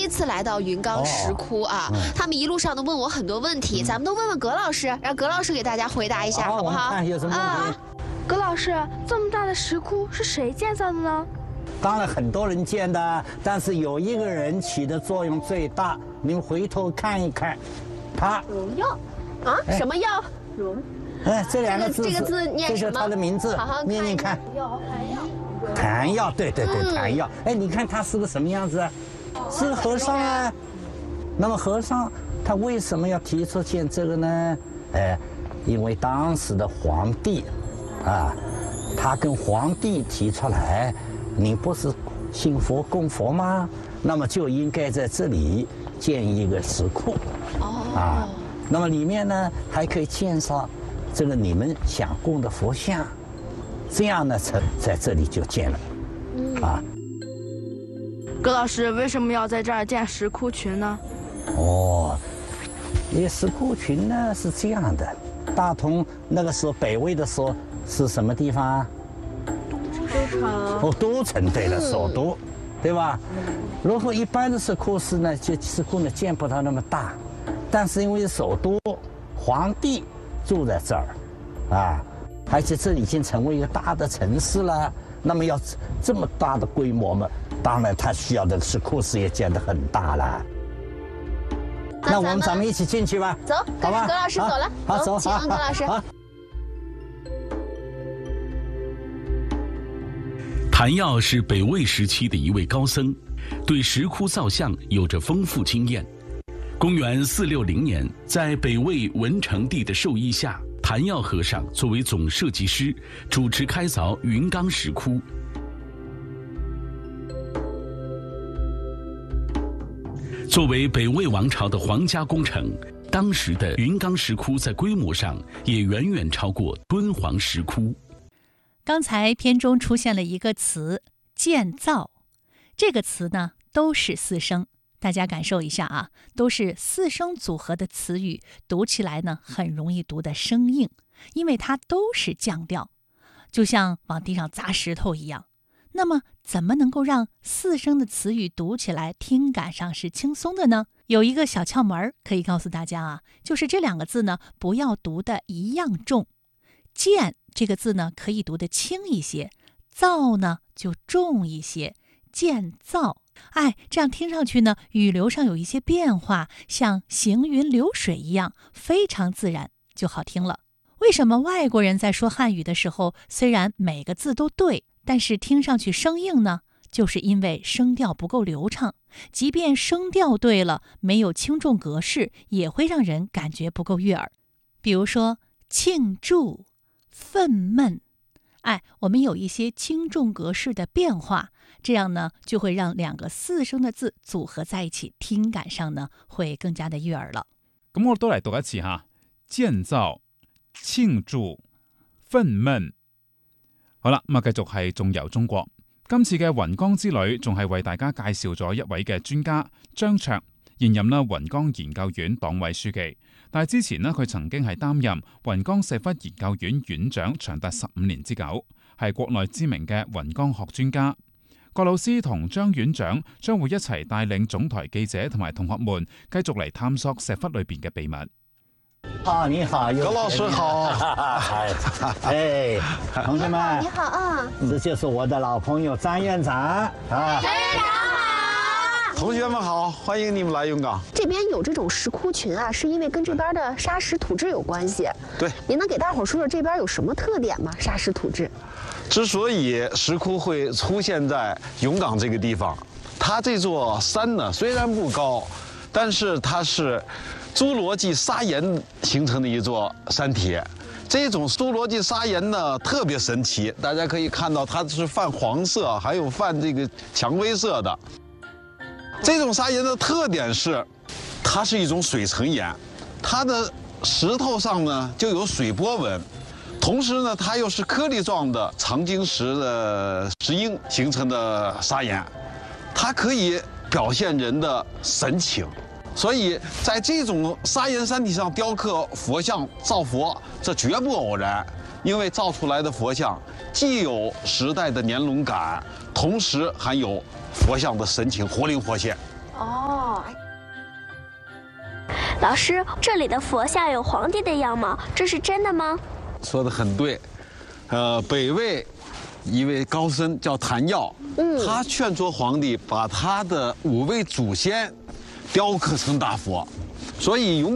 次来到云冈石窟啊，他们一路上都问我很多问题，咱们都问问葛老师，让葛老师给大家回答一下，好不好？ 看有什么问题？ 葛老师，这么大的石窟是谁建造的呢？ 当然很多人建的，但是有一个人起的作用最大，你们回头看一看，他荣耀啊，什么耀？荣。 哎，这两个字， 这个字念什么？ 这就是他的名字， 好好念念看。谭耀，对，谭耀。哎，你看他是个什么样子啊？是和尚啊。那么和尚他为什么要提出建这个呢？因为当时的皇帝，啊，他跟皇帝提出来，你不是信佛供佛吗？那么就应该在这里建一个石窟。啊，那么里面呢还可以建上这个你们想供的佛像，这样呢才在这里就建了。啊， 葛老师为什么要在这儿建石窟群呢？ 因为石窟群呢是这样的，大同那个时候北魏的时候是什么地方？ 都城。 都城，对了，首都，对吧？如果一般的石窟寺呢，就石窟呢建不到那么大，但是因为首都，皇帝住在这儿，啊，而且这已经成为一个大的城市了，那么要这么大的规模嘛，当然他需要的石窟寺也建得很大了。那咱们一起进去吧， 走， 好吧？ 葛老师走了， 好，走， 请问葛老师。 谭耀是北魏时期的一位高僧，对石窟造像有着丰富经验。公元460年，在北魏文成帝的授意下，谭耀和尚作为总设计师，主持开凿云冈石窟。作为北魏王朝的皇家工程，当时的云冈石窟在规模上也远远超过敦煌石窟。 刚才片中出现了一个词“建造”，这个词呢都是四声，大家感受一下啊，都是四声组合的词语，读起来呢很容易读得生硬，因为它都是降调，就像往地上砸石头一样。那么怎么能够让四声的词语读起来听感上是轻松的呢？有一个小窍门可以告诉大家啊，就是这两个字呢不要读的一样重。建这个字呢可以读得轻一些，造呢就重一些，建造。这样听上去呢语流上有一些变化，像行云流水一样，非常自然，就好听了。为什么外国人在说汉语的时候，虽然每个字都对，但是听上去生硬呢？就是因为声调不够流畅，即便声调对了，没有轻重格式，也会让人感觉不够悦耳。比如说庆祝、愤懑，我们有一些轻重格式的变化，这样呢就会让两个四声的字组合在一起，听感上呢会更加的悦耳了。 咁我都嚟讀一次吓，建造、慶祝、憤懑。好啦，咁啊繼續係縱遊中國。今次嘅雲岡之旅仲係為大家介紹咗一位嘅專家張卓，現任啦雲岡研究院黨委書記。但係之前呢，佢曾經係擔任雲岡石窟研究院院長長達15年之久，係國內知名嘅雲岡學專家。郭老師同張院長將會一齊帶領總台記者同埋同學們繼續嚟探索石窟裏邊嘅秘密。 你好， 葛老师好。 同学们， 你好啊， 这就是我的老朋友张院长啊。 张院长好。 同学们好，欢迎你们来云冈。 这边有这种石窟群啊，是因为跟这边的砂石土质有关系。 对， 您能给大伙说说这边有什么特点吗？砂石土质。 之所以石窟会出现在云冈这个地方，它这座山呢虽然不高，但是它是侏罗纪砂岩形成的一座山体。这种侏罗纪砂岩呢特别神奇，大家可以看到它是泛黄色，还有泛这个蔷薇色的。这种砂岩的特点是，它是一种水层岩，它的石头上呢就有水波纹，同时呢它又是颗粒状的长晶石的石英形成的砂岩，它可以表现人的神情。所以在这种砂岩山体上雕刻佛像造佛，这绝不偶然，因为造出来的佛像既有时代的年轮感，同时还有佛像的神情活灵活现。 哦。老师，这里的佛像有皇帝的样貌，这是真的吗？ 说得很对，北魏一位高僧叫谭耀，他劝说皇帝把他的5位祖先雕刻成大佛，所以